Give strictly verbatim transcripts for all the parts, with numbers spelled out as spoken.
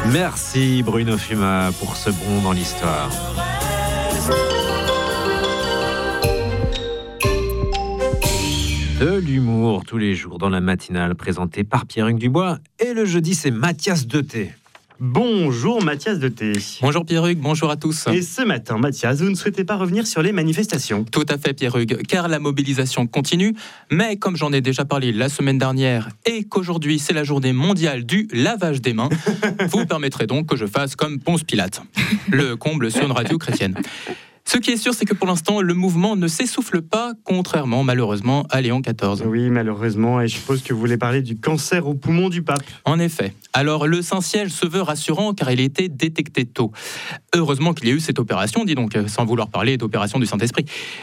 Merci Bruno Fuma pour ce bond dans l'histoire. De l'humour tous les jours dans la matinale présentée par Pierre-Hugues Dubois. Et le jeudi, c'est Mathias Deté. Bonjour Mathias Deté. Bonjour Pierre-Hugues, bonjour à tous. Et ce matin, Mathias, vous ne souhaitez pas revenir sur les manifestations? Tout à fait Pierre-Hugues, car la mobilisation continue, mais comme j'en ai déjà parlé la semaine dernière et qu'aujourd'hui c'est la journée mondiale du lavage des mains, vous permettrez donc que je fasse comme Ponce Pilate, le comble sur une radio chrétienne. Ce qui est sûr, c'est que pour l'instant, le mouvement ne s'essouffle pas, contrairement malheureusement à Léon quatorze. Oui, malheureusement, et je suppose que vous voulez parler du cancer au poumon du pape. En effet. Alors, le Saint-Siège se veut rassurant car il a été détecté tôt. Heureusement qu'il y a eu cette opération, dis donc, sans vouloir parler d'opération du Saint-Esprit.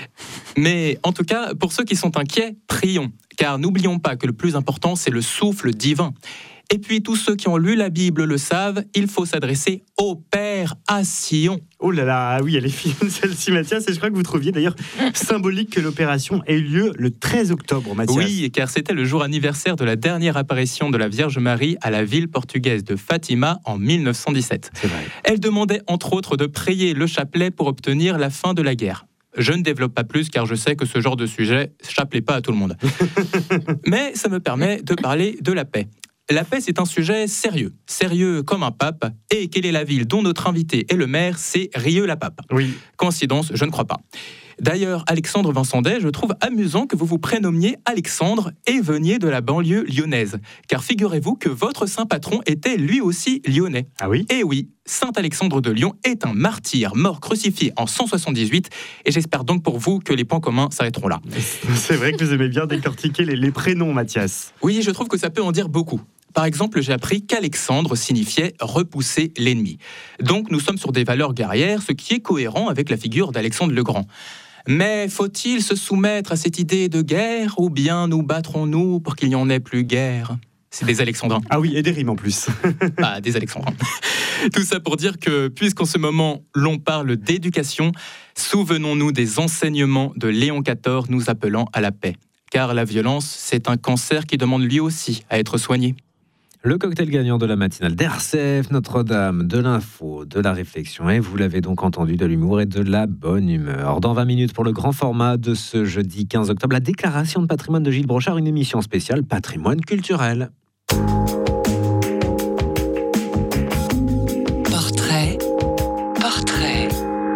Mais en tout cas, pour ceux qui sont inquiets, prions. Car n'oublions pas que le plus important, c'est le souffle divin. Et puis, tous ceux qui ont lu la Bible le savent, il faut s'adresser au Père à Sion. Oh là là, oui, elle est fine celle-ci, Mathias, et je crois que vous trouviez d'ailleurs symbolique que l'opération ait eu lieu le treize octobre, Mathias. Oui, car c'était le jour anniversaire de la dernière apparition de la Vierge Marie à la ville portugaise de Fatima en mille neuf cent dix-sept. C'est vrai. Elle demandait entre autres de prier le chapelet pour obtenir la fin de la guerre. Je ne développe pas plus car je sais que ce genre de sujet chapelet pas à tout le monde. Mais ça me permet de parler de la paix. La paix, c'est un sujet sérieux, sérieux comme un pape. Et quelle est la ville dont notre invité est le maire? C'est Rieux-la-Pape. Oui. Coïncidence? Je ne crois pas. D'ailleurs, Alexandre Vincendet, je trouve amusant que vous vous prénommiez Alexandre et veniez de la banlieue lyonnaise. Car figurez-vous que votre saint patron était lui aussi lyonnais. Ah oui? Et oui, Saint Alexandre de Lyon est un martyr mort crucifié en cent soixante-dix-huit. Et j'espère donc pour vous que les points communs s'arrêteront là. C'est vrai que vous aimez bien décortiquer les, les prénoms, Mathias. Oui, je trouve que ça peut en dire beaucoup. Par exemple, j'ai appris qu'Alexandre signifiait « repousser l'ennemi ». Donc, nous sommes sur des valeurs guerrières, ce qui est cohérent avec la figure d'Alexandre le Grand. Mais faut-il se soumettre à cette idée de guerre, ou bien nous battrons-nous pour qu'il n'y en ait plus guerre ? C'est des Alexandrins. Ah oui, et des rimes en plus. Ah, des Alexandrins. Tout ça pour dire que, puisqu'en ce moment, l'on parle d'éducation, souvenons-nous des enseignements de Léon quatorze nous appelant à la paix. Car la violence, c'est un cancer qui demande lui aussi à être soigné. Le cocktail gagnant de la matinale d'R C F, Notre-Dame, de l'info, de la réflexion, et vous l'avez donc entendu, de l'humour et de la bonne humeur. Dans vingt minutes pour le grand format de ce jeudi quinze octobre, la déclaration de patrimoine de Gilles Brochard, une émission spéciale patrimoine culturel. Portrait, portrait.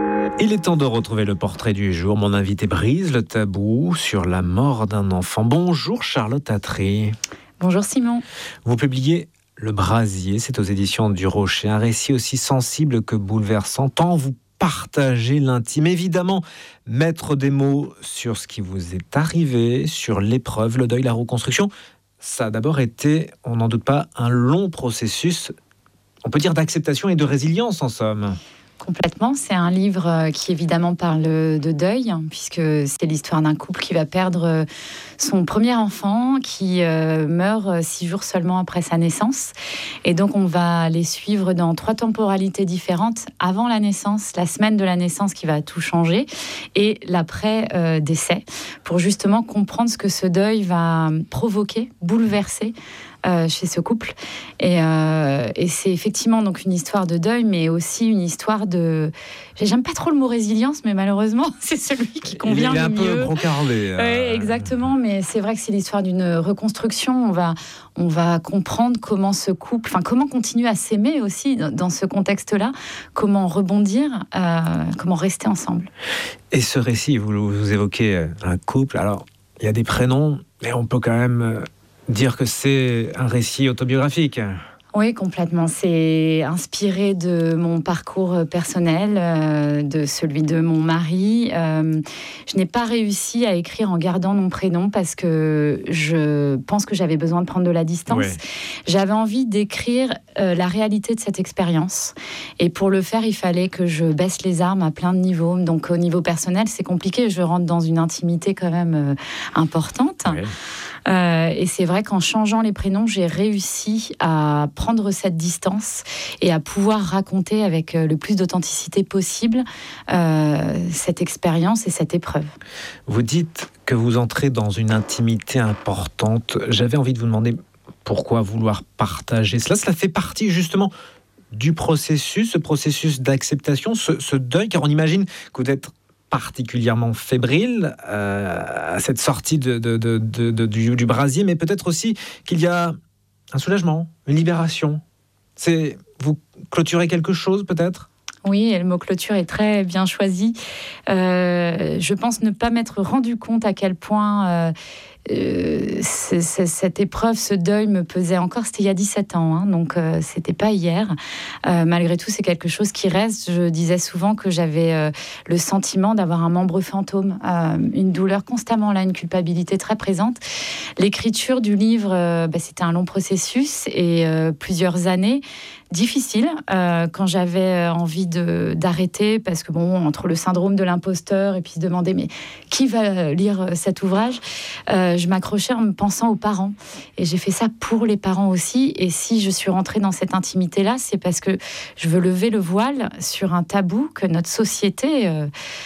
Il est temps de retrouver le portrait du jour. Mon invité brise le tabou sur la mort d'un enfant. Bonjour Charlotte Attray. Bonjour Simon. Vous publiez Le Brasier, c'est aux éditions du Rocher, un récit aussi sensible que bouleversant, tant vous partagez l'intime. Évidemment, mettre des mots sur ce qui vous est arrivé, sur l'épreuve, le deuil, la reconstruction, ça a d'abord été, on n'en doute pas, un long processus, on peut dire d'acceptation et de résilience en somme. Complètement, c'est un livre qui évidemment parle de deuil, puisque c'est l'histoire d'un couple qui va perdre son premier enfant, qui meurt six jours seulement après sa naissance. Et donc on va les suivre dans trois temporalités différentes, avant la naissance, la semaine de la naissance qui va tout changer, et l'après-décès, pour justement comprendre ce que ce deuil va provoquer, bouleverser, Euh, chez ce couple. Et, euh, et c'est effectivement donc une histoire de deuil, mais aussi une histoire de... J'aime pas trop le mot résilience, mais malheureusement, c'est celui qui convient le mieux. Il est un peu brocarlé. Euh... Oui, exactement, mais c'est vrai que c'est l'histoire d'une reconstruction. On va, on va comprendre comment ce couple... Enfin, comment continuer à s'aimer aussi dans ce contexte-là, comment rebondir, euh, comment rester ensemble. Et ce récit, vous, vous évoquez un couple, alors il y a des prénoms, mais on peut quand même... dire que c'est un récit autobiographique. Oui, complètement. C'est inspiré de mon parcours personnel, euh, de celui de mon mari. Euh, je n'ai pas réussi à écrire en gardant mon prénom parce que je pense que j'avais besoin de prendre de la distance. Ouais. J'avais envie d'écrire euh, la réalité de cette expérience. Et pour le faire, il fallait que je baisse les armes à plein de niveaux. Donc au niveau personnel, c'est compliqué. Je rentre dans une intimité quand même euh, importante. Ouais. Euh, et c'est vrai qu'en changeant les prénoms, j'ai réussi à prendre cette distance et à pouvoir raconter avec le plus d'authenticité possible euh, cette expérience et cette épreuve. Vous dites que vous entrez dans une intimité importante. J'avais envie de vous demander pourquoi vouloir partager cela. Cela fait partie justement du processus, ce processus d'acceptation, ce, ce deuil, car on imagine que vous êtes particulièrement fébrile euh, à cette sortie de, de, de, de, de, du, du brasier, mais peut-être aussi qu'il y a un soulagement, une libération. C'est, vous clôturez quelque chose peut-être ? Oui, et le mot clôture est très bien choisi. Euh, je pense ne pas m'être rendu compte à quel point euh, euh, c'est, c'est, cette épreuve, ce deuil me pesait encore. C'était il y a dix-sept ans, hein, donc euh, c'était pas hier. Euh, malgré tout, c'est quelque chose qui reste. Je disais souvent que j'avais euh, le sentiment d'avoir un membre fantôme, euh, une douleur constamment là, une culpabilité très présente. L'écriture du livre, euh, bah, c'était un long processus et euh, plusieurs années. Difficile euh, quand j'avais envie de, d'arrêter parce que bon, entre le syndrome de l'imposteur et puis se demander mais qui va lire cet ouvrage, euh, je m'accrochais en me pensant aux parents et j'ai fait ça pour les parents aussi. Et si je suis rentrée dans cette intimité là, c'est parce que je veux lever le voile sur un tabou que notre société euh,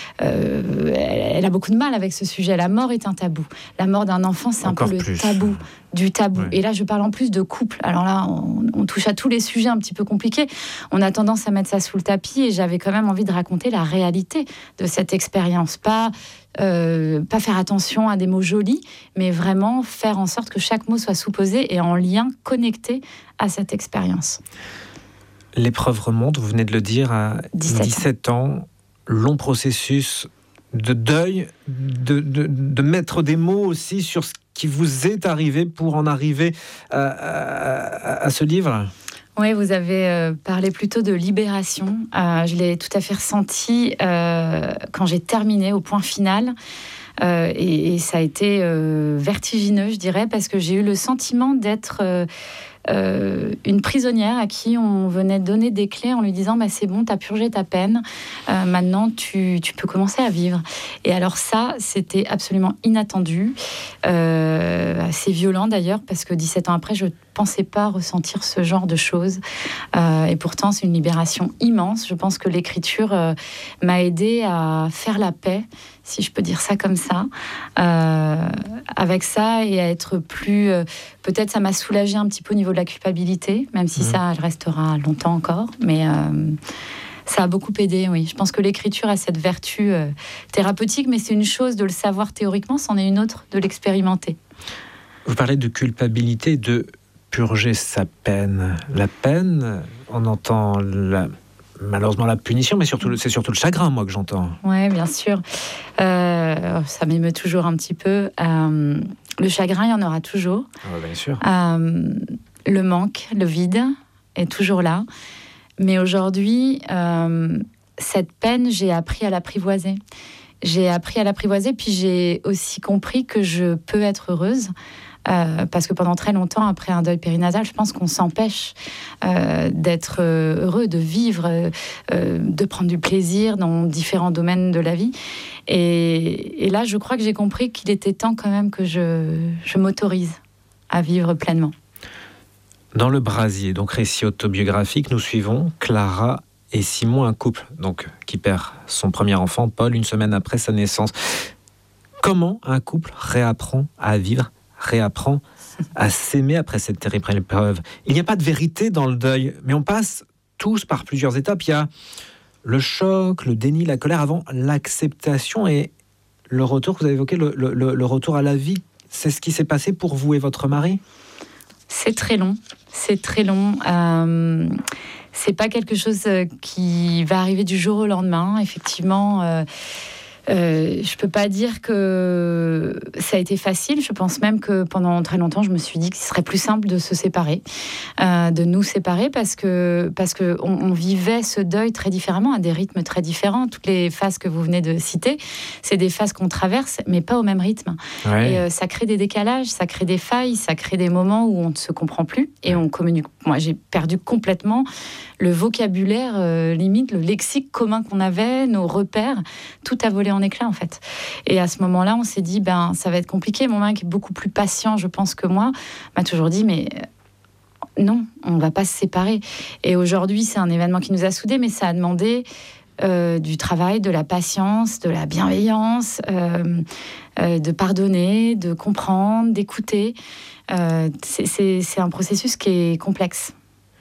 euh, elle, elle a beaucoup de mal avec ce sujet. La mort est un tabou. La mort d'un enfant, c'est Encore un peu plus. le tabou du tabou. Ouais. Et là, je parle en plus de couple. Alors là, on, on touche à tous les sujets un petit peu compliqués. On a tendance à mettre ça sous le tapis et j'avais quand même envie de raconter la réalité de cette expérience. Pas, euh, pas faire attention à des mots jolis, mais vraiment faire en sorte que chaque mot soit sous-posé et en lien, connecté à cette expérience. L'épreuve remonte, vous venez de le dire, à dix-sept dix-sept ans, long processus de deuil, de, de, de mettre des mots aussi sur ce qui vous est arrivé pour en arriver à, à, à ce livre. Oui, vous avez euh, parlé plutôt de libération. Euh, je l'ai tout à fait ressenti euh, quand j'ai terminé au point final. Euh, et, et ça a été euh, vertigineux, je dirais, parce que j'ai eu le sentiment d'être euh, euh, une prisonnière à qui on venait donner des clés en lui disant bah, « c'est bon, t'as purgé ta peine, euh, maintenant tu, tu peux commencer à vivre ». Et alors ça, c'était absolument inattendu, euh, assez violent d'ailleurs, parce que dix-sept ans après, je ne pensais pas ressentir ce genre de choses. Euh, et pourtant, c'est une libération immense. Je pense que l'écriture euh, m'a aidée à faire la paix, si je peux dire ça comme ça, euh, avec ça et à être plus... Euh, peut-être ça m'a soulagée un petit peu au niveau de la culpabilité, même si mmh. ça, elle restera longtemps encore, mais... Euh, ça a beaucoup aidé, oui. Je pense que l'écriture a cette vertu euh, thérapeutique, mais c'est une chose de le savoir théoriquement, c'en est une autre de l'expérimenter. Vous parlez de culpabilité, de purger sa peine. La peine, on entend la... malheureusement la punition, mais surtout, c'est surtout le chagrin, moi, que j'entends. Oui, bien sûr. Euh, ça m'émeut toujours un petit peu. Euh, le chagrin, il y en aura toujours. Ah, bien sûr. Euh, le manque, le vide est toujours là. Mais aujourd'hui, euh, cette peine, j'ai appris à l'apprivoiser. J'ai appris à l'apprivoiser, puis j'ai aussi compris que je peux être heureuse. Euh, parce que pendant très longtemps, après un deuil périnasal, je pense qu'on s'empêche euh, d'être heureux, de vivre, euh, de prendre du plaisir dans différents domaines de la vie. Et, et là, je crois que j'ai compris qu'il était temps quand même que je, je m'autorise à vivre pleinement. Dans le brasier, donc récit autobiographique, nous suivons Clara et Simon, un couple donc qui perd son premier enfant, Paul, une semaine après sa naissance. Comment un couple réapprend à vivre, réapprend à s'aimer après cette terrible épreuve? Il n'y a pas de vérité dans le deuil, mais on passe tous par plusieurs étapes. Il y a le choc, le déni, la colère, avant l'acceptation et le retour, que vous avez évoqué, le, le, le retour à la vie. C'est ce qui s'est passé pour vous et votre mari ? C'est très long, c'est très long. Euh, c'est pas quelque chose qui va arriver du jour au lendemain. Effectivement, euh, euh, je peux pas dire que ça a été facile. Je pense même que pendant très longtemps, je me suis dit qu'il serait plus simple de se séparer, euh, de nous séparer, parce que parce que on, on vivait ce deuil très différemment, à des rythmes très différents. Toutes les phases que vous venez de citer, c'est des phases qu'on traverse, mais pas au même rythme. Ouais. Et euh, ça crée des décalages, ça crée des failles, ça crée des moments où on ne se comprend plus et on communique. Moi, j'ai perdu complètement le vocabulaire, euh, limite le lexique commun qu'on avait, nos repères, tout a volé en éclats en fait. Et à ce moment-là, on s'est dit, ben ça va être compliqué. Mon mari, qui est beaucoup plus patient, je pense, que moi, m'a toujours dit, mais non, on ne va pas se séparer. Et aujourd'hui, c'est un événement qui nous a soudés, mais ça a demandé euh, du travail, de la patience, de la bienveillance, euh, euh, de pardonner, de comprendre, d'écouter. Euh, c'est, c'est, c'est un processus qui est complexe.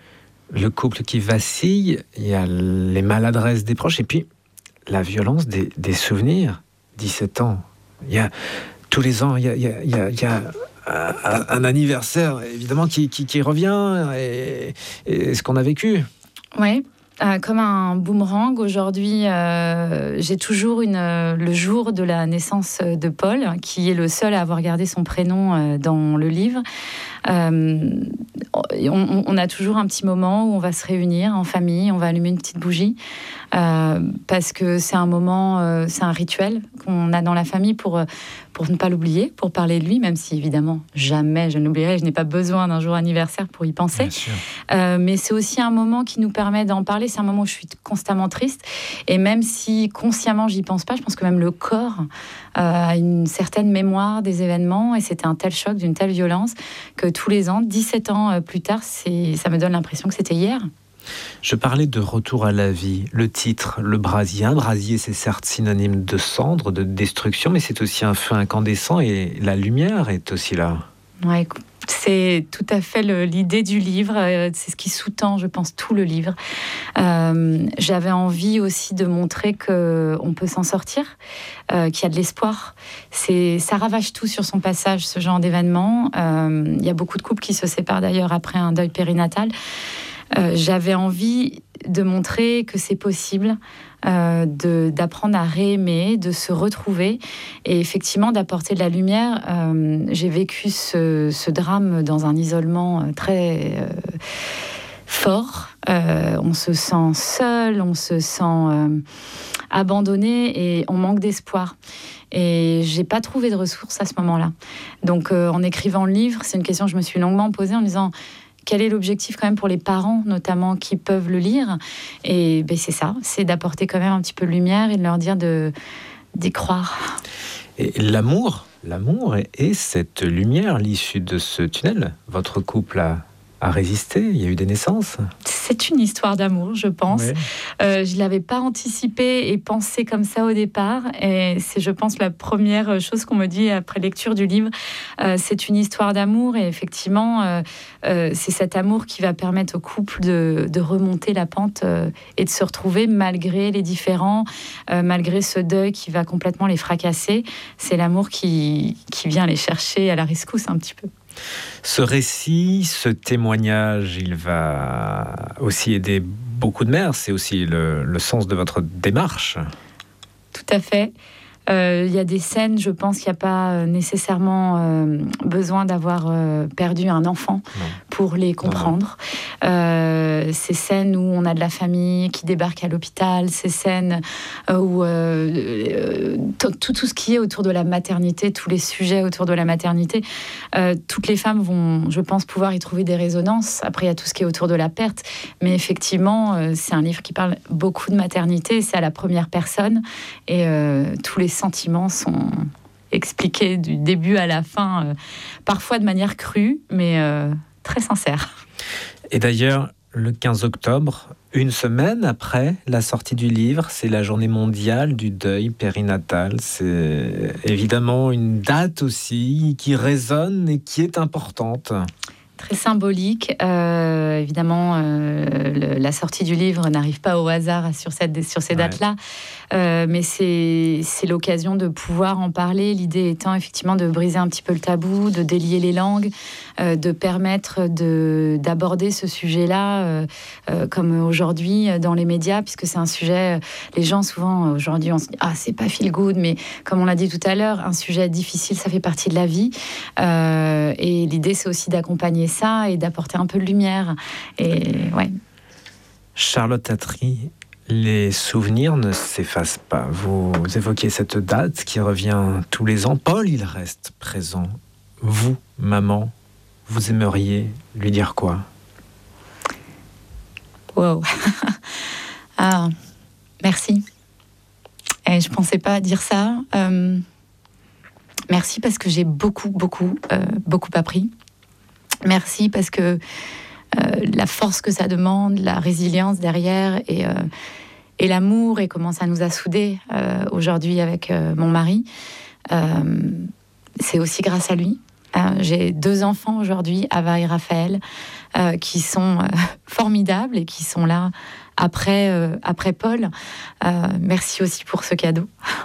Le couple qui vacille, il y a les maladresses des proches et puis la violence des, des souvenirs. dix-sept ans. Il y a, tous les ans, il y a, il y a, il y a, il y a un, un anniversaire, évidemment, qui, qui, qui revient et, et ce qu'on a vécu. Oui. Euh, comme un boomerang, aujourd'hui, euh, j'ai toujours une, euh, le jour de la naissance de Paul, qui est le seul à avoir gardé son prénom euh, dans le livre. Euh, on, on a toujours un petit moment où on va se réunir en famille, on va allumer une petite bougie, euh, parce que c'est un moment, euh, c'est un rituel qu'on a dans la famille pour, pour ne pas l'oublier, pour parler de lui, même si évidemment jamais je ne l'oublierai, je n'ai pas besoin d'un jour anniversaire pour y penser. Euh, mais c'est aussi un moment qui nous permet d'en parler, c'est un moment où je suis constamment triste, et même si consciemment j'y pense pas, je pense que même le corps euh, a une certaine mémoire des événements, et c'était un tel choc, d'une telle violence, que tous les ans, dix-sept ans plus tard, c'est, ça me donne l'impression que c'était hier. Je parlais de retour à la vie. Le titre, le brasier. Un brasier, c'est certes synonyme de cendre, de destruction, mais c'est aussi un feu incandescent et la lumière est aussi là. Ouais, c'est tout à fait le, l'idée du livre. C'est ce qui sous-tend, je pense, tout le livre. Euh, j'avais envie aussi de montrer qu'on peut s'en sortir, euh, qu'il y a de l'espoir. C'est, ça ravage tout sur son passage, ce genre d'événement. Euh, il y a beaucoup de couples qui se séparent d'ailleurs après un deuil périnatal. Euh, j'avais envie de montrer que c'est possible, euh, de, d'apprendre à réaimer, de se retrouver et effectivement d'apporter de la lumière. Euh, j'ai vécu ce, ce drame dans un isolement très euh, fort. Euh, on se sent seul, on se sent euh, abandonné et on manque d'espoir. Et j'ai pas trouvé de ressources à ce moment-là. Donc euh, en écrivant le livre, c'est une question que je me suis longuement posée en me disant... Quel est l'objectif quand même pour les parents, notamment, qui peuvent le lire ? Et ben c'est ça, c'est d'apporter quand même un petit peu de lumière et de leur dire de, d'y croire. Et l'amour, l'amour est, est cette lumière, l'issue de ce tunnel. Votre couple a, a résisté, il y a eu des naissances. C'est une histoire d'amour, je pense. Ouais. Euh, je ne l'avais pas anticipé et pensé comme ça au départ. Et c'est, je pense, la première chose qu'on me dit après lecture du livre. Euh, c'est une histoire d'amour et effectivement, euh, euh, c'est cet amour qui va permettre au couple de, de remonter la pente euh, et de se retrouver malgré les différends, euh, malgré ce deuil qui va complètement les fracasser. C'est l'amour qui, qui vient les chercher à la rescousse un petit peu. Ce récit, ce témoignage, il va aussi aider beaucoup de mères. C'est aussi le, le sens de votre démarche. Tout à fait. Il euh, y a des scènes, je pense qu'il n'y a pas nécessairement euh, besoin d'avoir euh, perdu un enfant non. pour les comprendre. Euh, ces scènes où on a de la famille qui débarque à l'hôpital, ces scènes où euh, tout, tout ce qui est autour de la maternité, tous les sujets autour de la maternité, euh, toutes les femmes vont, je pense, pouvoir y trouver des résonances. Après, il y a tout ce qui est autour de la perte. Mais effectivement, euh, c'est un livre qui parle beaucoup de maternité. C'est à la première personne. Et euh, tous les sentiments sont expliqués du début à la fin, euh, parfois de manière crue, mais euh, très sincère. Et d'ailleurs, le quinze octobre, une semaine après la sortie du livre, c'est la journée mondiale du deuil périnatal. C'est évidemment une date aussi qui résonne et qui est importante. Très symbolique. Euh, évidemment, euh, le, la sortie du livre n'arrive pas au hasard sur, cette, sur ces ouais. dates-là. Euh, mais c'est, c'est l'occasion de pouvoir en parler. L'idée étant effectivement de briser un petit peu le tabou, de délier les langues, euh, de permettre de, d'aborder ce sujet-là euh, euh, comme aujourd'hui dans les médias, puisque c'est un sujet, les gens souvent aujourd'hui on se dit « Ah, c'est pas feel good », mais comme on l'a dit tout à l'heure, un sujet difficile, ça fait partie de la vie. Euh, et l'idée, c'est aussi d'accompagner ça et d'apporter un peu de lumière. Et ouais. Charlotte Attry, les souvenirs ne s'effacent pas. Vous évoquez cette date qui revient tous les ans. Paul, il reste présent. Vous, maman, vous aimeriez lui dire quoi ? Wow. Ah, merci. Et je pensais pas dire ça. Euh, merci parce que j'ai beaucoup, beaucoup, euh, beaucoup appris. Merci parce que euh, la force que ça demande, la résilience derrière et, euh, et l'amour et comment ça nous a soudés euh, aujourd'hui avec euh, mon mari, euh, c'est aussi grâce à lui. Euh, j'ai deux enfants aujourd'hui, Ava et Raphaël, euh, qui sont euh, formidables et qui sont là après, euh, après Paul. Euh, merci aussi pour ce cadeau.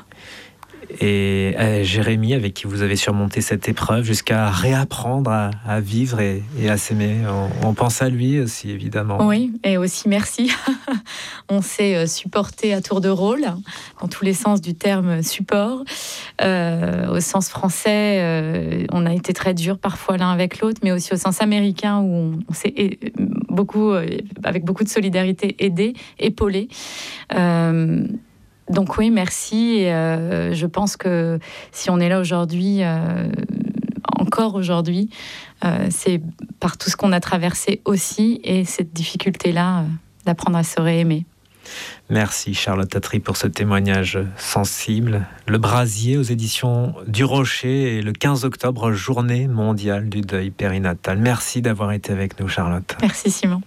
Et euh, Jérémy, avec qui vous avez surmonté cette épreuve jusqu'à réapprendre à, à vivre et, et à s'aimer. On, on pense à lui aussi, évidemment. Oui, et aussi merci. On s'est supporté à tour de rôle, dans tous les sens du terme support. Euh, au sens français, euh, on a été très durs parfois l'un avec l'autre, mais aussi au sens américain, où on, on s'est beaucoup, avec beaucoup de solidarité, aidé, épaulé. Euh, Donc oui, merci. Et euh, je pense que si on est là aujourd'hui, euh, encore aujourd'hui, euh, c'est par tout ce qu'on a traversé aussi, et cette difficulté-là, euh, d'apprendre à se réaimer. Merci Charlotte Attry pour ce témoignage sensible. Le Brasier aux éditions du Rocher, et le quinze octobre, journée mondiale du deuil périnatal. Merci d'avoir été avec nous, Charlotte. Merci Simon.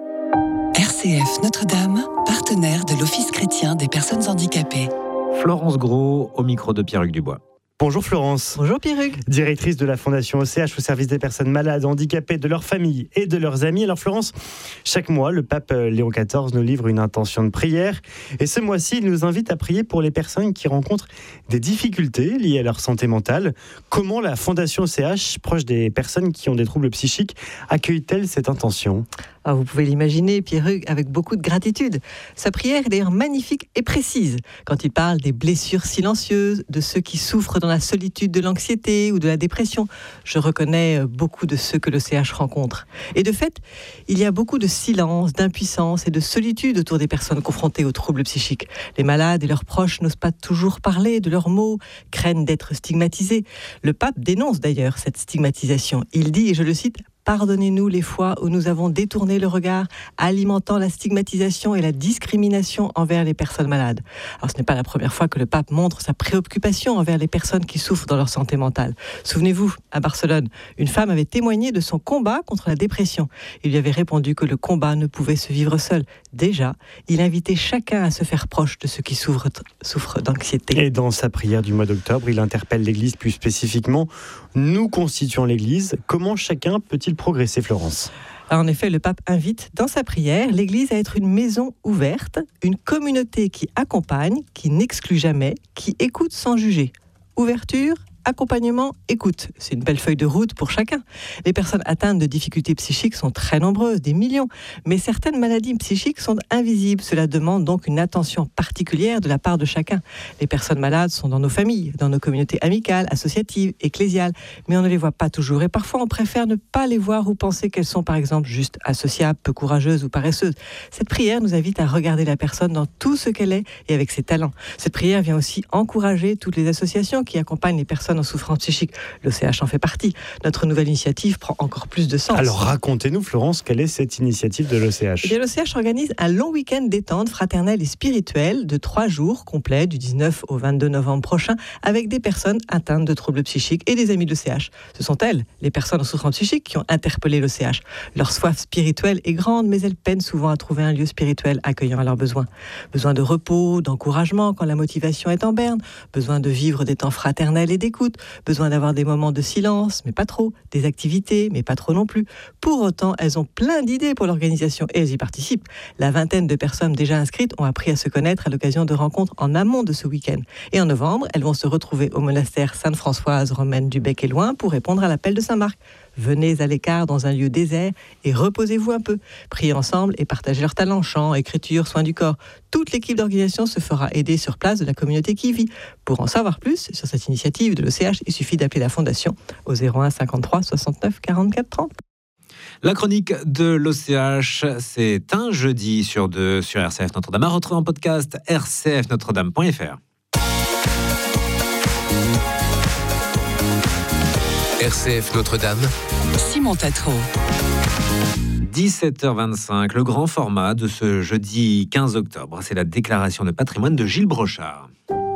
R C F Notre-Dame, partenaire de l'Office chrétien des personnes handicapées. Florence Gros au micro de Pierre-Luc Dubois. Bonjour Florence. Bonjour Pierre-Hugues. Directrice de la Fondation O C H au service des personnes malades, handicapées, de leurs familles et de leurs amis. Alors Florence, chaque mois, le pape Léon quatorze nous livre une intention de prière. Et ce mois-ci, il nous invite à prier pour les personnes qui rencontrent des difficultés liées à leur santé mentale. Comment la Fondation O C H, proche des personnes qui ont des troubles psychiques, accueille-t-elle cette intention ? Ah, vous pouvez l'imaginer, Pierre-Hugues, avec beaucoup de gratitude. Sa prière est d'ailleurs magnifique et précise quand il parle des blessures silencieuses, de ceux qui souffrent dans la solitude de l'anxiété ou de la dépression. Je reconnais beaucoup de ceux que l'O C H rencontre. Et de fait, il y a beaucoup de silence, d'impuissance et de solitude autour des personnes confrontées aux troubles psychiques. Les malades et leurs proches n'osent pas toujours parler de leurs maux, craignent d'être stigmatisés. Le pape dénonce d'ailleurs cette stigmatisation. Il dit, et je le cite, « Pardonnez-nous les fois où nous avons détourné le regard, alimentant la stigmatisation et la discrimination envers les personnes malades. » Alors ce n'est pas la première fois que le pape montre sa préoccupation envers les personnes qui souffrent dans leur santé mentale. Souvenez-vous, à Barcelone, une femme avait témoigné de son combat contre la dépression. Il lui avait répondu que le combat ne pouvait se vivre seul. Déjà, il invitait chacun à se faire proche de ceux qui souffrent, souffrent d'anxiété. Et dans sa prière du mois d'octobre, il interpelle l'Église plus spécifiquement. Nous constituons l'Église. Comment chacun peut-il progresser, Florence ? En effet, le pape invite dans sa prière l'Église à être une maison ouverte, une communauté qui accompagne, qui n'exclut jamais, qui écoute sans juger. Ouverture, accompagnement, écoute. C'est une belle feuille de route pour chacun. Les personnes atteintes de difficultés psychiques sont très nombreuses, des millions. Mais certaines maladies psychiques sont invisibles. Cela demande donc une attention particulière de la part de chacun. Les personnes malades sont dans nos familles, dans nos communautés amicales, associatives, ecclésiales. Mais on ne les voit pas toujours. Et parfois, on préfère ne pas les voir ou penser qu'elles sont, par exemple, juste associables, peu courageuses ou paresseuses. Cette prière nous invite à regarder la personne dans tout ce qu'elle est et avec ses talents. Cette prière vient aussi encourager toutes les associations qui accompagnent les personnes en souffrance psychique. L'O C H en fait partie. Notre nouvelle initiative prend encore plus de sens. Alors racontez-nous, Florence, quelle est cette initiative de l'O C H ? Eh bien, l'O C H organise un long week-end détente fraternelle et spirituelle de trois jours complets du dix-neuf au vingt-deux novembre prochain avec des personnes atteintes de troubles psychiques et des amis de l'O C H. Ce sont elles, les personnes en souffrance psychique, qui ont interpellé l'O C H. Leur soif spirituelle est grande, mais elles peinent souvent à trouver un lieu spirituel accueillant à leurs besoins. Besoin de repos, d'encouragement quand la motivation est en berne, besoin de vivre des temps fraternels et d'écoute, besoin d'avoir des moments de silence, mais pas trop, des activités, mais pas trop non plus. Pour autant, elles ont plein d'idées pour l'organisation et elles y participent. La vingtaine de personnes déjà inscrites ont appris à se connaître à l'occasion de rencontres en amont de ce week-end. Et en novembre, elles vont se retrouver au monastère Sainte-Françoise romaine du Bec-et-Loing pour répondre à l'appel de Saint-Marc. Venez à l'écart dans un lieu désert et reposez-vous un peu. Priez ensemble et partagez leurs talents, chant, écriture, soins du corps. Toute l'équipe d'organisation se fera aider sur place de la communauté qui y vit. Pour en savoir plus sur cette initiative de l'O C H, il suffit d'appeler la Fondation au zéro un cinquante-trois soixante-neuf quarante-quatre trente. La chronique de l'O C H, c'est un jeudi sur deux sur R C F Notre-Dame. À retrouver en podcast r c f notre dame point f r. R C F Notre-Dame, Simon Tatro. dix-sept heures vingt-cinq, le grand format de ce jeudi quinze octobre, c'est la déclaration de patrimoine de Gilles Brochard.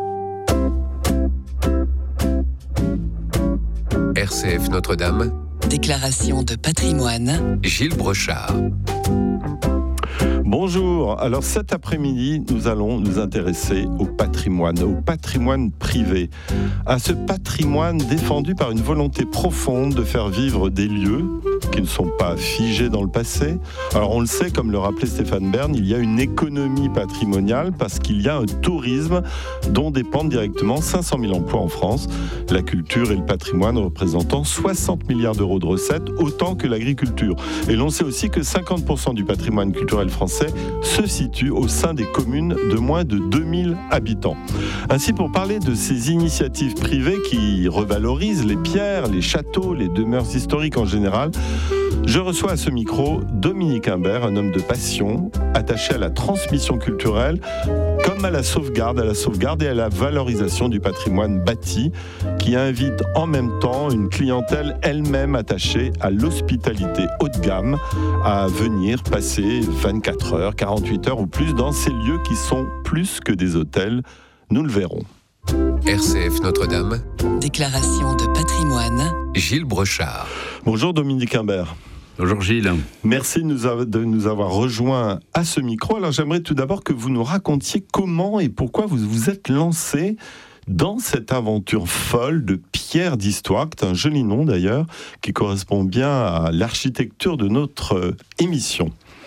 R C F Notre-Dame, Déclaration de patrimoine. Gilles Brochard. Bonjour, alors cet après-midi, nous allons nous intéresser au patrimoine, au patrimoine privé, à ce patrimoine défendu par une volonté profonde de faire vivre des lieux qui ne sont pas figés dans le passé. Alors on le sait, comme le rappelait Stéphane Bern, il y a une économie patrimoniale parce qu'il y a un tourisme dont dépendent directement cinq cent mille emplois en France, la culture et le patrimoine représentant soixante milliards d'euros de recettes, autant que l'agriculture. Et l'on sait aussi que cinquante pour cent du patrimoine culturel français se situe au sein des communes de moins de deux mille habitants. Ainsi, pour parler de ces initiatives privées qui revalorisent les pierres, les châteaux, les demeures historiques en général, je reçois à ce micro Dominique Imbert, un homme de passion, attaché à la transmission culturelle, comme à la sauvegarde, à la sauvegarde et à la valorisation du patrimoine bâti, qui invite en même temps une clientèle elle-même attachée à l'hospitalité haut de gamme à venir passer vingt-quatre heures, quarante-huit heures ou plus dans ces lieux qui sont plus que des hôtels. Nous le verrons. R C F Notre-Dame. Déclaration de patrimoine. Gilles Brochard. Bonjour Dominique Imbert. Bonjour Gilles. Merci de nous, avoir, de nous avoir rejoints à ce micro. Alors j'aimerais tout d'abord que vous nous racontiez comment et pourquoi vous vous êtes lancé dans cette aventure folle de Pierre d'Histoire, qui est un joli nom d'ailleurs, qui correspond bien à l'architecture de notre émission.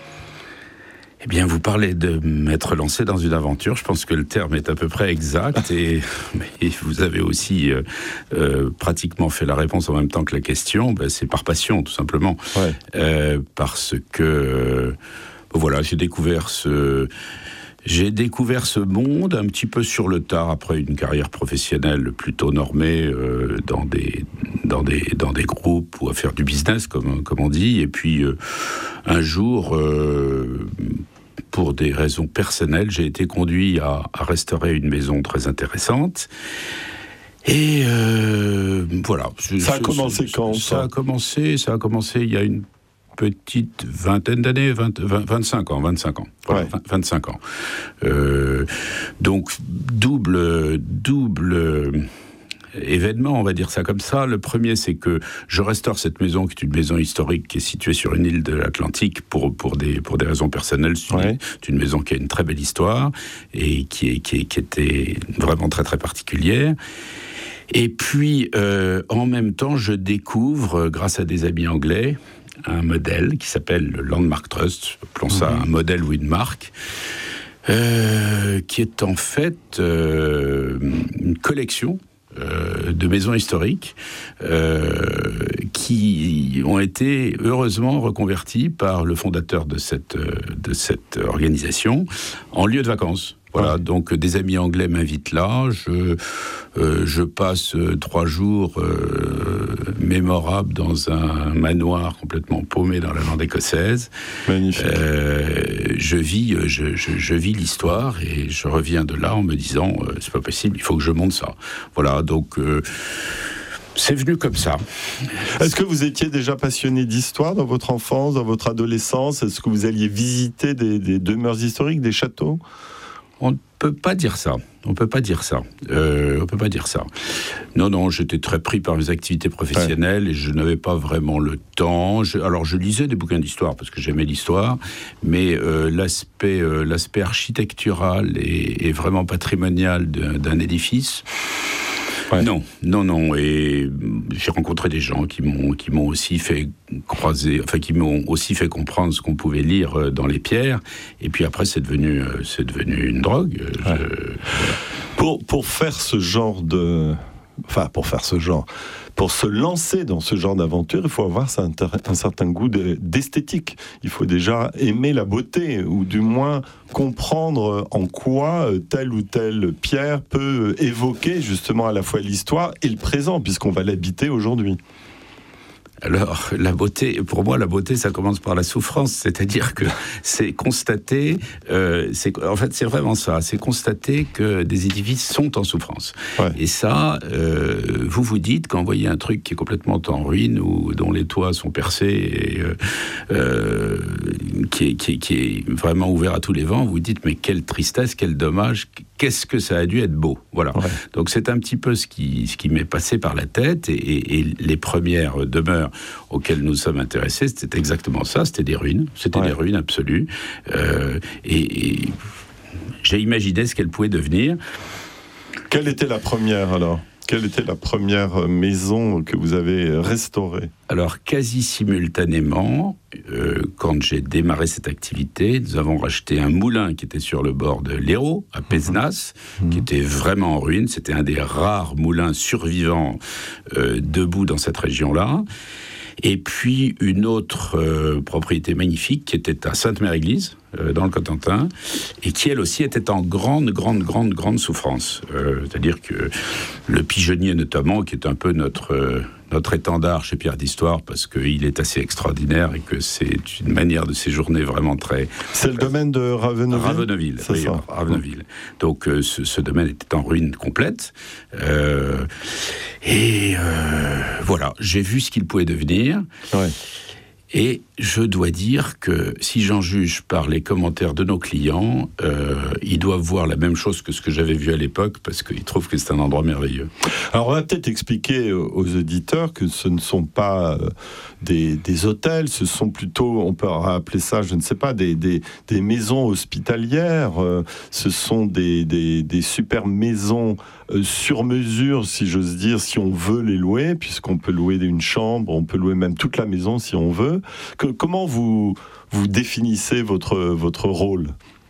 Eh bien, vous parlez de m'être lancé dans une aventure. Je pense que le terme est à peu près exact. Et, et vous avez aussi euh, euh, pratiquement fait la réponse en même temps que la question. Ben, c'est par passion, tout simplement. Ouais. Euh, parce que, euh, voilà, j'ai découvert ce... J'ai découvert ce monde un petit peu sur le tard, après une carrière professionnelle plutôt normée euh, dans, des, dans, des, dans des groupes ou à faire du business, comme, comme on dit. Et puis, euh, un jour, euh, pour des raisons personnelles, j'ai été conduit à, à restaurer une maison très intéressante. Et euh, voilà. Ça a commencé quand ça, ça a commencé, ça a commencé il y a une petite vingtaine d'années, vingt, vingt, vingt-cinq ans, vingt-cinq ans, voilà, ouais. vingt-cinq ans. Euh, donc double, double événement, on va dire ça comme ça. Le premier, c'est que je restaure cette maison, qui est une maison historique qui est située sur une île de l'Atlantique pour pour des pour des raisons personnelles. C'est une, ouais. une maison qui a une très belle histoire et qui est qui, est, qui était vraiment très très particulière. Et puis, euh, en même temps, je découvre, grâce à des amis anglais, un modèle qui s'appelle le Landmark Trust, appelons ça mmh. un modèle ou une marque, euh, qui est en fait euh, une collection euh, de maisons historiques euh, qui ont été heureusement reconverties par le fondateur de cette, de cette organisation en lieu de vacances. Voilà, donc des amis anglais m'invitent là, je, euh, je passe euh, trois jours euh, mémorables dans un manoir complètement paumé dans la lande écossaise. Magnifique. Euh, je vis, je, je, je vis l'histoire et je reviens de là en me disant euh, c'est pas possible, il faut que je monte ça. Voilà, donc... Euh, c'est venu comme ça. Est-ce que vous étiez déjà passionné d'histoire dans votre enfance, dans votre adolescence ? Est-ce que vous alliez visiter des, des demeures historiques, des châteaux ? On ne peut pas dire ça. On ne peut pas dire ça. Euh, on ne peut pas dire ça. Non, non, j'étais très pris par mes activités professionnelles ouais. et je n'avais pas vraiment le temps. Je, alors, je lisais des bouquins d'histoire parce que j'aimais l'histoire, mais euh, l'aspect, euh, l'aspect architectural et, et vraiment patrimonial d'un, d'un édifice... Ouais. Non, non, non. Et j'ai rencontré des gens qui m'ont, qui m'ont aussi fait croiser, enfin qui m'ont aussi fait comprendre ce qu'on pouvait lire dans les pierres. Et puis après, c'est devenu, c'est devenu une drogue. Ouais. Je, voilà. Pour pour faire ce genre de, enfin pour faire ce genre, pour se lancer dans ce genre d'aventure, il faut avoir un, un certain goût de, d'esthétique. Il faut déjà aimer la beauté, ou du moins comprendre en quoi telle ou telle pierre peut évoquer justement à la fois l'histoire et le présent, puisqu'on va l'habiter aujourd'hui. Alors, la beauté, pour moi, la beauté, ça commence par la souffrance, c'est-à-dire que c'est constater, euh, c'est, en fait, c'est vraiment ça, c'est constater que des édifices sont en souffrance. Ouais. Et ça, euh, vous vous dites, quand vous voyez un truc qui est complètement en ruine, ou dont les toits sont percés, et, euh, euh, qui, est, qui, est, qui est vraiment ouvert à tous les vents, vous vous dites, mais quelle tristesse, quel dommage, qu'est-ce que ça a dû être beau. Voilà. Ouais. Donc c'est un petit peu ce qui, ce qui m'est passé par la tête, et, et, et les premières demeures auxquelles nous sommes intéressés, c'était exactement ça, c'était des ruines, c'était ouais. des ruines absolues, euh, et, et j'ai imaginé ce qu'elles pouvaient devenir. Quelle était la première alors ? Quelle était la première maison que vous avez restaurée ? Alors, quasi simultanément, euh, quand j'ai démarré cette activité, nous avons racheté un moulin qui était sur le bord de l'Hérault, à Pézenas, mmh. qui était vraiment en ruine. C'était un des rares moulins survivants euh, debout dans cette région-là. Et puis une autre euh, propriété magnifique qui était à Sainte-Mère-Église, euh, dans le Cotentin, et qui elle aussi était en grande, grande, grande, grande souffrance. Euh, c'est-à-dire que le pigeonnier notamment, qui est un peu notre, euh, notre étendard chez Pierre d'Histoire, parce qu'il est assez extraordinaire et que c'est une manière de séjourner vraiment très... C'est le domaine de Raveneville Raveneville, c'est oui, ça. Raveneville. Donc euh, ce, ce domaine était en ruine complète. Euh, et euh, voilà, j'ai vu ce qu'il pouvait devenir. Ouais. Et je dois dire que si j'en juge par les commentaires de nos clients, euh, ils doivent voir la même chose que ce que j'avais vu à l'époque, parce qu'ils trouvent que c'est un endroit merveilleux. Alors on va peut-être expliquer aux auditeurs que ce ne sont pas des, des hôtels, ce sont plutôt, on peut appeler ça, je ne sais pas, des, des, des maisons hospitalières. Ce sont des, des, des super maisons sur mesure, si j'ose dire, si on veut les louer, puisqu'on peut louer une chambre, on peut louer même toute la maison si on veut. Que, comment vous, vous définissez votre, votre rôle ?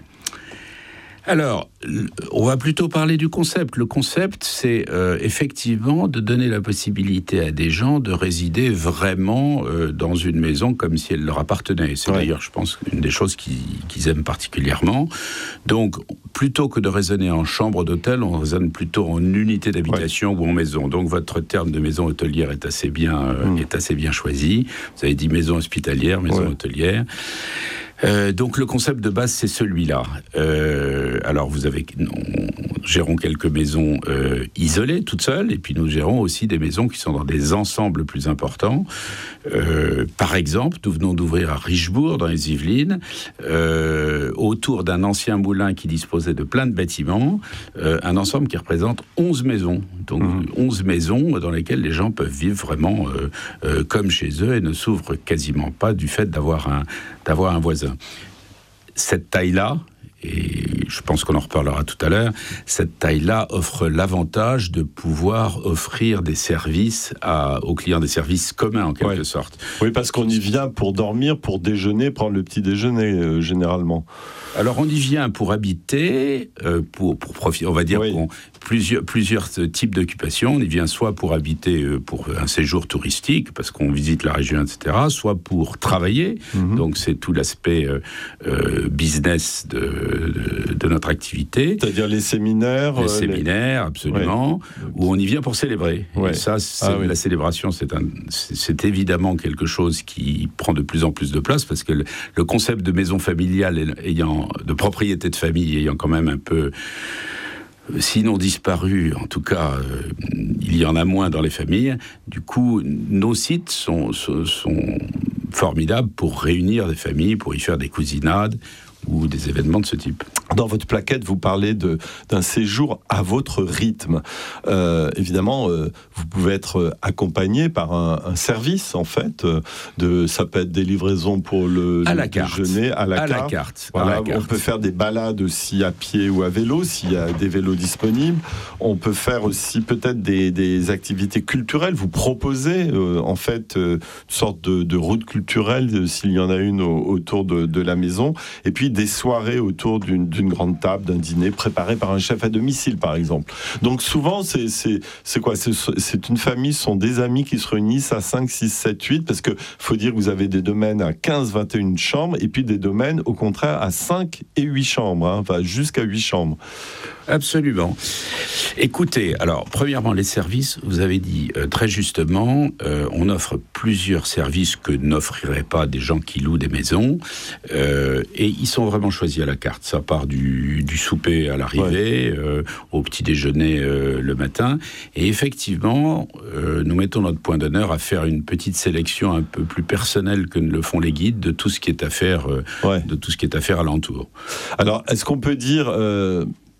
Alors, on va plutôt parler du concept. Le concept, c'est euh, effectivement de donner la possibilité à des gens de résider vraiment euh, dans une maison comme si elle leur appartenait. C'est ouais. d'ailleurs, je pense, une des choses qu'ils, qu'ils aiment particulièrement. Donc, plutôt que de raisonner en chambre d'hôtel, on raisonne plutôt en unité d'habitation ouais. ou en maison. Donc, votre terme de maison hôtelière est assez bien, euh, mmh. est assez bien choisi. Vous avez dit maison hospitalière, maison ouais. hôtelière. Euh, donc le concept de base c'est celui-là. Euh, alors vous avez, nous gérons quelques maisons euh, isolées toutes seules, et puis nous gérons aussi des maisons qui sont dans des ensembles plus importants. Euh, par exemple, nous venons d'ouvrir à Richebourg dans les Yvelines, euh, autour d'un ancien moulin qui disposait de plein de bâtiments, euh, un ensemble qui représente onze maisons. Donc mmh. onze maisons dans lesquelles les gens peuvent vivre vraiment euh, euh, comme chez eux et ne souffrent quasiment pas du fait d'avoir un d'avoir un voisin. Cette taille-là, et je pense qu'on en reparlera tout à l'heure, cette taille-là offre l'avantage de pouvoir offrir des services à, aux clients, des services communs en quelque ouais. sorte. Oui, parce qu'on y vient pour dormir, pour déjeuner, prendre le petit déjeuner euh, généralement. Alors on y vient pour habiter, euh, pour, pour profiter, on va dire oui. qu'on, plusieurs, plusieurs types d'occupations. On y vient soit pour habiter euh, pour un séjour touristique, parce qu'on visite la région, et cetera, soit pour travailler. Mm-hmm. Donc c'est tout l'aspect euh, euh, business de, de, de notre activité. C'est-à-dire les séminaires. Les euh, séminaires, les... absolument, ouais. où on y vient pour célébrer. Ouais. Et ça, c'est, ah, oui. la célébration, c'est, un, c'est, c'est évidemment quelque chose qui prend de plus en plus de place, parce que le, le concept de maison familiale ayant de propriété de famille ayant quand même un peu, sinon disparu, en tout cas, euh, il y en a moins dans les familles. Du coup, nos sites sont, sont, sont formidables pour réunir des familles, pour y faire des cousinades ou des événements de ce type. Dans votre plaquette, vous parlez de, d'un séjour à votre rythme. Euh, évidemment, euh, vous pouvez être accompagné par un, un service, en fait. De, ça peut être des livraisons pour le, à le la carte. déjeuner, à la à carte. La carte. Voilà, à la carte. On peut faire des balades aussi à pied ou à vélo, s'il y a des vélos disponibles. On peut faire aussi peut-être des, des activités culturelles. Vous proposez, euh, en fait, euh, une sorte de, de route culturelle, euh, s'il y en a une au, autour de, de la maison. Et puis, des soirées autour d'une, d'une grande table, d'un dîner préparé par un chef à domicile, par exemple. Donc souvent, c'est, c'est, c'est quoi c'est, c'est une famille, ce sont des amis qui se réunissent à cinq, six, sept, huit, parce qu'il faut dire que vous avez des domaines à quinze, vingt et une chambres, et puis des domaines, au contraire, à cinq et huit chambres, hein, enfin jusqu'à huit chambres. Absolument. Écoutez, alors, premièrement, les services, vous avez dit euh, très justement, euh, on offre plusieurs services que n'offriraient pas des gens qui louent des maisons, euh, et ils sont vraiment choisis à la carte. Ça part du, du souper à l'arrivée, ouais. euh, au petit déjeuner euh, le matin, et effectivement, euh, nous mettons notre point d'honneur à faire une petite sélection un peu plus personnelle que ne le font les guides de tout ce qui est à faire, euh, ouais. de tout ce qui est à faire alentour. Alors, est-ce qu'on peut dire... Euh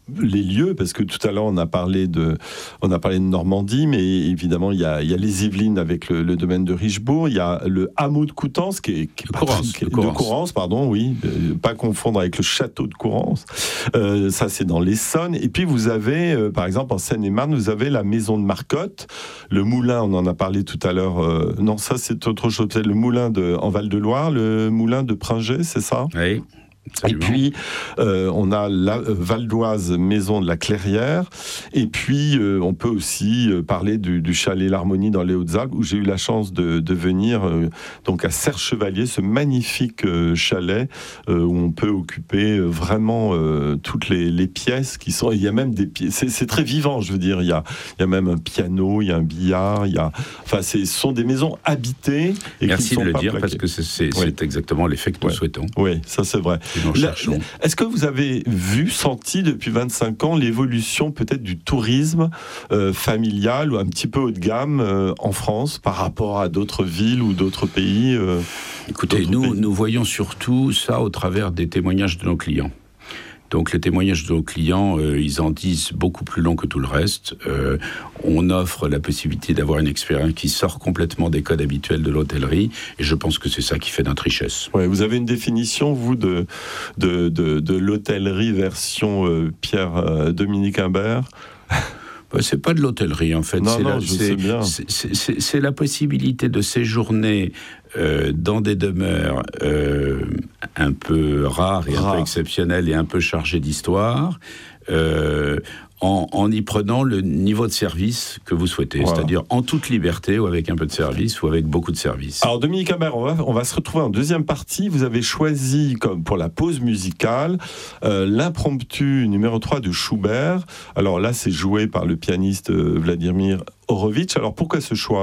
les lieux, parce que tout à l'heure on a parlé de, on a parlé de Normandie, mais évidemment il y a, il y a les Yvelines avec le, le domaine de Richebourg, il y a le hameau de Coutances qui est, qui est de, pas Courance, très, de, de Courance. Courance, pardon, oui, euh, pas confondre avec le château de Courance. Euh, ça c'est dans l'Essonne. Et puis vous avez, euh, par exemple en Seine-et-Marne, vous avez la maison de Marcotte, le moulin, on en a parlé tout à l'heure. Euh, non, ça c'est autre chose. C'est le moulin de, en Val-de-Loire, le moulin de Pringé, c'est ça ? Oui. Absolument. Et puis, euh, on a la euh, Val d'Oise, maison de la Clairière. Et puis, euh, on peut aussi euh, parler du, du chalet L'Harmonie dans les Hautes-Alpes, où j'ai eu la chance de, de venir euh, donc à Serre-Chevalier, ce magnifique euh, chalet euh, où on peut occuper euh, vraiment euh, toutes les, les pièces qui sont. Il y a même des pièces. C'est, c'est très vivant, je veux dire. Il y a, il y a même un piano, il y a un billard. Il y a. Enfin, c'est, ce sont des maisons habitées. Et Merci qui ne de sont le pas dire plaquées. parce que c'est, c'est, Oui. c'est exactement l'effet que nous Ouais. souhaitons. Oui, ça c'est vrai. La, La, est-ce que vous avez vu, senti depuis vingt-cinq ans l'évolution peut-être du tourisme euh, familial ou un petit peu haut de gamme euh, en France par rapport à d'autres villes ou d'autres pays euh, Écoutez, d'autres nous, pays nous voyons surtout ça au travers des témoignages de nos clients. Donc les témoignages de nos clients, euh, ils en disent beaucoup plus long que tout le reste. Euh, on offre la possibilité d'avoir une expérience qui sort complètement des codes habituels de l'hôtellerie, et je pense que c'est ça qui fait notre richesse. Ouais, vous avez une définition, vous, de, de, de, de l'hôtellerie version euh, Pierre-Dominique euh, Imbert? Bah, c'est pas de l'hôtellerie en fait, non, c'est, non, la, je c'est, sais bien. c'est, c'est, c'est, c'est la possibilité de séjourner euh, dans des demeures euh, un peu rares et Rare. un peu exceptionnelles et un peu chargées d'histoire, euh, en, en y prenant le niveau de service que vous souhaitez, Voilà. c'est-à-dire en toute liberté ou avec un peu de service ou avec beaucoup de service. Alors Dominique Imbert, on va, on va se retrouver en deuxième partie. Vous avez choisi, comme pour la pause musicale, euh, l'impromptu numéro trois de Schubert. Alors là, c'est joué par le pianiste euh, Vladimir Horowitz. Alors pourquoi ce choix ?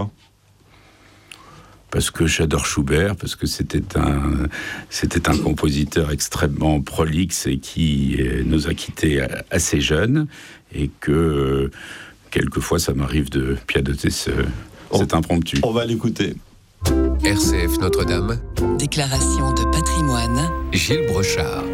Parce que j'adore Schubert, parce que c'était un, c'était un compositeur extrêmement prolixe et qui euh, nous a quittés assez jeunes, et que euh, quelquefois ça m'arrive de pianoter ce, on, cet impromptu. On va l'écouter. R C F Notre-Dame. Déclaration de patrimoine. Gilles Brochard.